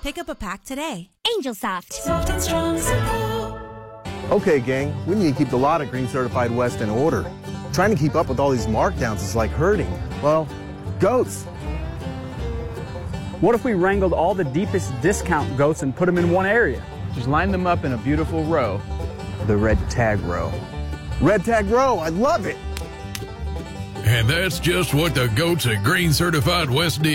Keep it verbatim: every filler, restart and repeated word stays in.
Pick up a pack today. Angel Soft. Soft and strong as a pillow. Okay, gang, we need to keep the lot of Green Certified West in order. Trying to keep up with all these markdowns is like herding, well, goats. What if we wrangled all the deepest discount goats and put them in one area? Just line them up in a beautiful row. The red tag row. Red tag row, I love it. And that's just what the goats at Green Certified West did.